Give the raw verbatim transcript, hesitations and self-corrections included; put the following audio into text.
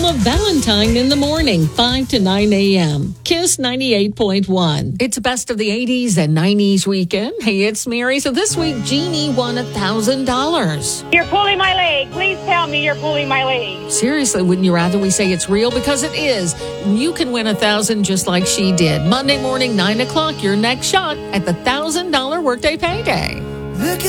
Wilma Valentine in the morning, five to nine a.m. Kiss ninety-eight point one. It's best of the eighties and nineties weekend. Hey, it's Mary. So this week, Jeannie won one thousand dollars. You're pulling my leg. Please tell me you're pulling my leg. Seriously, wouldn't you rather we say it's real? Because it is. You can win one thousand dollars just like she did. Monday morning, nine o'clock, your next shot at the one thousand dollars workday payday.